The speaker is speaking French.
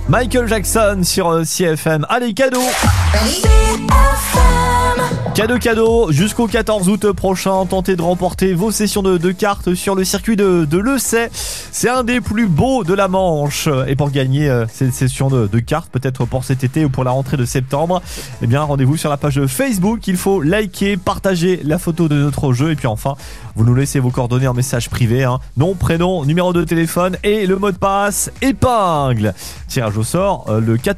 Michael Jackson sur CFM. Allez, cadeau. Cadeau, jusqu'au 14 août prochain, tentez de remporter vos sessions de cartes sur le circuit de l'Essay. C'est un des plus beaux de la Manche. Et pour gagner cette session de cartes, peut-être pour cet été ou pour la rentrée de septembre, eh bien rendez-vous sur la page Facebook. Il faut liker, partager la photo de notre jeu. Et puis enfin, vous nous laissez vos coordonnées en message privé. Nom, prénom, numéro de téléphone et le mot de passe épingle. Tirage au sort le 14